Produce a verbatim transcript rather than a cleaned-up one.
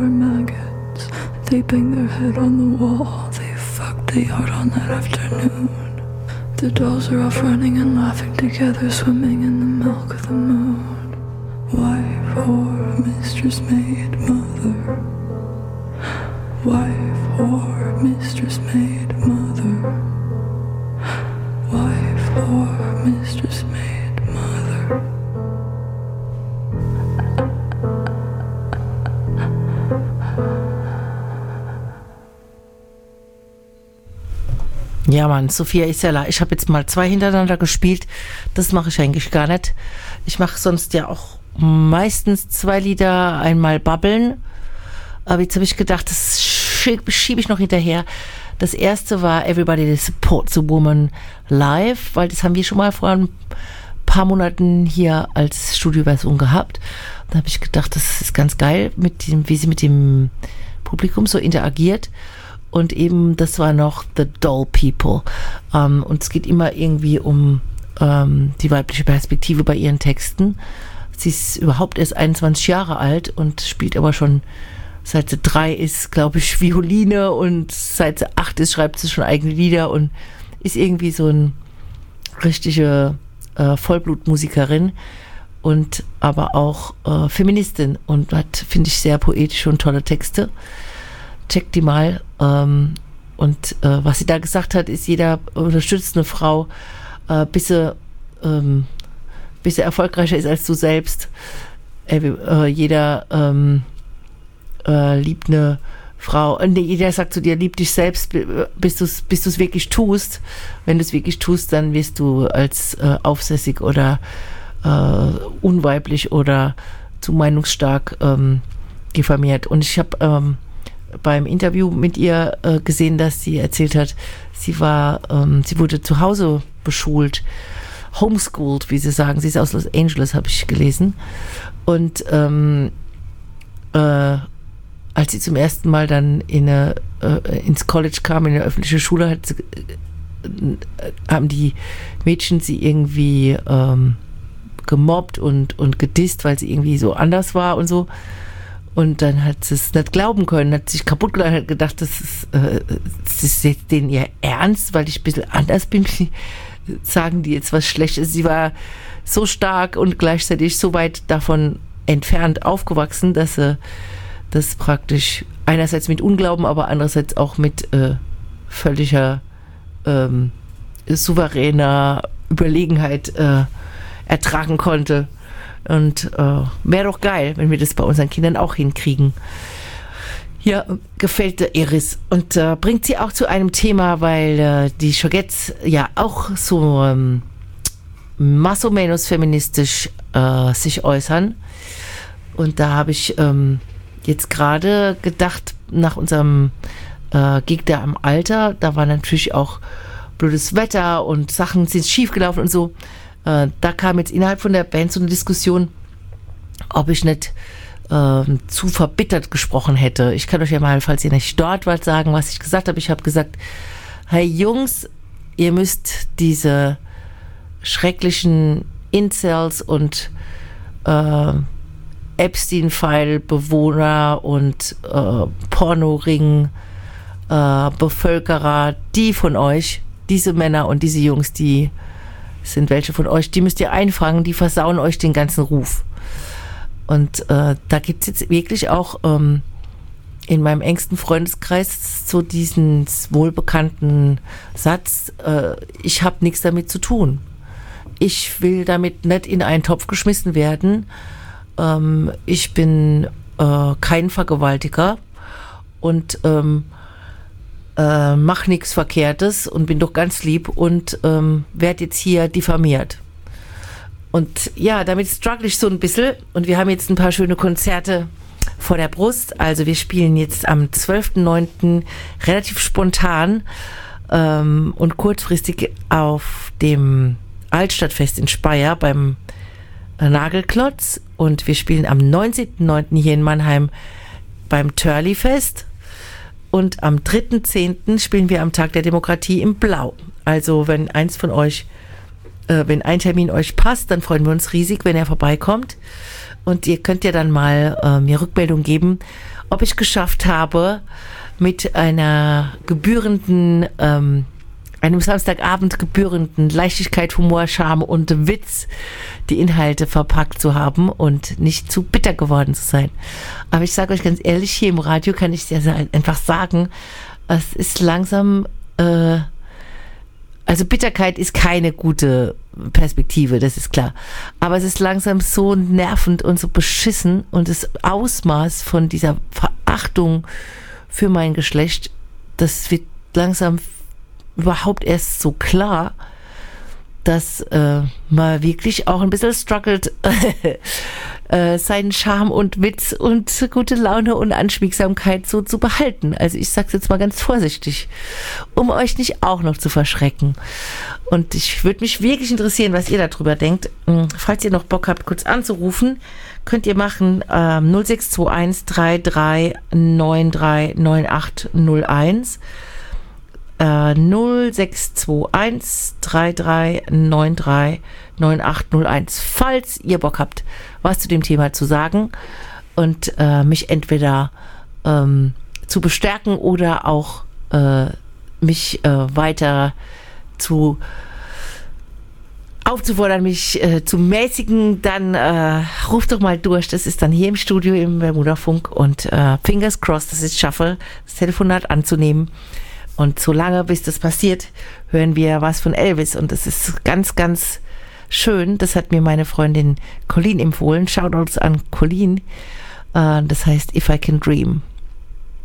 were maggots. They banged their head on the wall. They fucked the yard on that afternoon. The dolls are off running and laughing together, swimming in the milk of the moon. Wife, whore, mistress, maid, mother. Wife, whore, mistress, maid, mother. Wife, whore, mistress, maid, mother. Ja, Mann, Sophia Isela. Ich habe jetzt mal zwei hintereinander gespielt. Das mache ich eigentlich gar nicht. Ich mache sonst ja auch meistens zwei Lieder, einmal babbeln. Aber jetzt habe ich gedacht, das schiebe ich noch hinterher. Das erste war Everybody Supports a Woman live, weil das haben wir schon mal vor ein paar Monaten hier als Studioversion gehabt. Da habe ich gedacht, das ist ganz geil, mit dem, wie sie mit dem Publikum so interagiert. Und eben, das war noch The Doll People. Ähm, und es geht immer irgendwie um ähm, die weibliche Perspektive bei ihren Texten. Sie ist überhaupt erst einundzwanzig Jahre alt und spielt aber schon, seit sie drei ist, glaube ich, Violine, und seit sie acht ist, schreibt sie schon eigene Lieder und ist irgendwie so eine richtige äh, Vollblutmusikerin und aber auch äh, Feministin und hat, finde ich, sehr poetische und tolle Texte. Checkt die mal. Ähm, und äh, was sie da gesagt hat, ist, jeder unterstützt eine Frau, äh, bis sie, ähm, bis sie erfolgreicher ist als du selbst. Äh, äh, jeder ähm, äh, liebt eine Frau. Und jeder sagt zu dir, lieb dich selbst, bis du es bis du's wirklich tust. Wenn du es wirklich tust, dann wirst du als äh, aufsässig oder äh, unweiblich oder zu meinungsstark ähm, diffamiert. Und ich habe ähm, beim Interview mit ihr äh, gesehen, dass sie erzählt hat, sie war, ähm, sie wurde zu Hause beschult, homeschooled, wie sie sagen. Sie ist aus Los Angeles, habe ich gelesen. Und ähm, äh, als sie zum ersten Mal dann in eine, äh, ins College kam, in eine öffentliche Schule, hat sie, äh, haben die Mädchen sie irgendwie ähm, gemobbt und, und gedisst, weil sie irgendwie so anders war und so. Und dann hat sie es nicht glauben können, hat sich kaputt gelacht, hat gedacht, das ist, äh, das ist jetzt denen ihr Ernst, weil ich ein bisschen anders bin, sagen die jetzt was Schlechtes. Sie war so stark und gleichzeitig so weit davon entfernt aufgewachsen, dass sie das praktisch einerseits mit Unglauben, aber andererseits auch mit äh, völliger ähm, souveräner Überlegenheit äh, ertragen konnte. Und äh, wäre doch geil, wenn wir das bei unseren Kindern auch hinkriegen. Ja, gefällt der Iris und äh, bringt sie auch zu einem Thema, weil äh, die Shogettes ja auch so ähm, más o menos feministisch äh, sich äußern. Und da habe ich ähm, jetzt gerade gedacht, nach unserem äh, Gig da am Alter, da war natürlich auch blödes Wetter und Sachen sind schiefgelaufen und so. Äh, da kam jetzt innerhalb von der Band so eine Diskussion, ob ich nicht äh, zu verbittert gesprochen hätte. Ich kann euch ja mal, falls ihr nicht dort wart, sagen, was ich gesagt habe. Ich habe gesagt, hey Jungs, ihr müsst diese schrecklichen Incels und äh, Epstein-File-Bewohner und äh, Pornoring-Bevölkerer, die von euch, diese Männer und diese Jungs, die sind welche von euch, die müsst ihr einfangen, die versauen euch den ganzen Ruf. Und äh, da gibt es jetzt wirklich auch ähm, in meinem engsten Freundeskreis so diesen wohlbekannten Satz, äh, ich habe nichts damit zu tun. Ich will damit nicht in einen Topf geschmissen werden. Ähm, ich bin äh, kein Vergewaltiger und ähm, Äh, mach nichts Verkehrtes und bin doch ganz lieb und ähm, werde jetzt hier diffamiert. Und ja, damit struggle ich so ein bisschen und wir haben jetzt ein paar schöne Konzerte vor der Brust. Also wir spielen jetzt am zwölften neunten relativ spontan ähm, und kurzfristig auf dem Altstadtfest in Speyer beim äh, Nagelklotz und wir spielen am neunzehnten neunten hier in Mannheim beim Törli-Fest. Und am dritten zehnten spielen wir am Tag der Demokratie im Blau. Also wenn eins von euch, äh, wenn ein Termin euch passt, dann freuen wir uns riesig, wenn er vorbeikommt. Und ihr könnt ja dann mal äh, mir Rückmeldung geben, ob ich geschafft habe, mit einer gebührenden, ähm, einem Samstagabend gebührenden Leichtigkeit, Humor, Charme und Witz die Inhalte verpackt zu haben und nicht zu bitter geworden zu sein. Aber ich sage euch ganz ehrlich, hier im Radio kann ich es ja einfach sagen, es ist langsam, äh, also Bitterkeit ist keine gute Perspektive, das ist klar. Aber es ist langsam so nervend und so beschissen und das Ausmaß von dieser Verachtung für mein Geschlecht, das wird langsam überhaupt erst so klar, dass äh, man wirklich auch ein bisschen struggelt, äh, seinen Charme und Witz und gute Laune und Anschmiegsamkeit so zu behalten. Also ich sag's jetzt mal ganz vorsichtig, um euch nicht auch noch zu verschrecken. Und ich würde mich wirklich interessieren, was ihr darüber denkt. Falls ihr noch Bock habt, kurz anzurufen, könnt ihr machen ähm, null sechs zwei eins drei drei neun drei neun acht null eins. null sechs zwei eins drei drei neun drei neun acht null eins, falls ihr Bock habt, was zu dem Thema zu sagen und äh, mich entweder ähm, zu bestärken oder auch äh, mich äh, weiter zu aufzufordern, mich äh, zu mäßigen, dann äh, ruft doch mal durch. Das ist dann hier im Studio im Bermuda-Funk und äh, fingers crossed, dass ich es schaffe, das Telefonat anzunehmen. Und solange bis das passiert, hören wir was von Elvis. Und das ist ganz, ganz schön. Das hat mir meine Freundin Colleen empfohlen. Shoutouts an Colleen. Das heißt If I Can Dream.